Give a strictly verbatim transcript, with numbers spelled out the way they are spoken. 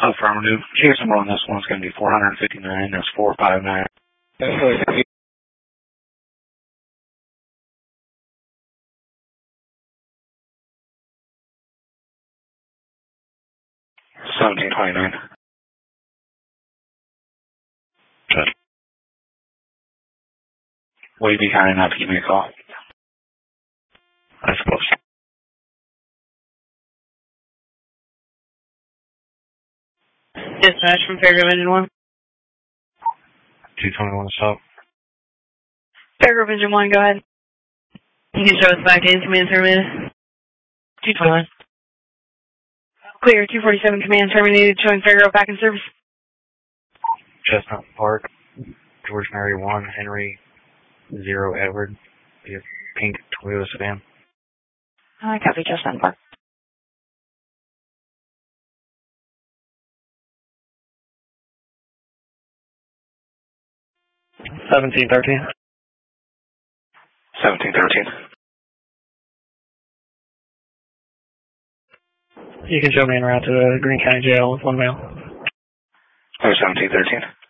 Affirmative. Chase number on this one's going to be four hundred fifty-nine. That's four five nine. seventeen twenty-nine. Good. Will you be kind enough to give me a call? I suppose. Dispatch from Fairgrove Engine one. two twenty-one stop. Fairgrove Engine one, go ahead. You can show us back in command terminated. two twenty-one. Clear, two forty-seven command terminated, showing Fairgrove back in service. Chestnut Park, George Mary one, Henry zero Edward, via pink Toyota sedan. I copy Chestnut Park. seventeen thirteen. seventeen thirteen. You can show me en route to the Greene County Jail with one mail. Oh, seventeen thirteen.